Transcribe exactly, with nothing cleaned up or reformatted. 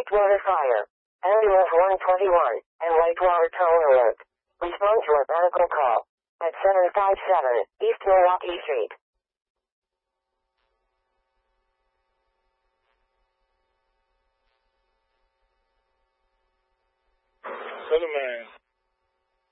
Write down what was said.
Whitewater Fire. Ambulance one twenty-one and Whitewater Toll Alert. Respond to a medical call at seven five seven East Milwaukee Street. Cinnamon.